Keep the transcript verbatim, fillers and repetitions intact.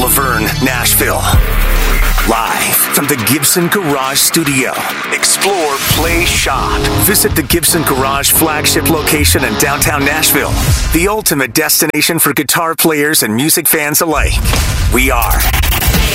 Laverne, Nashville. Live from the Gibson Garage Studio. Explore, play, shop. Visit the Gibson Garage flagship location in downtown Nashville. The ultimate destination for guitar players and music fans alike. We are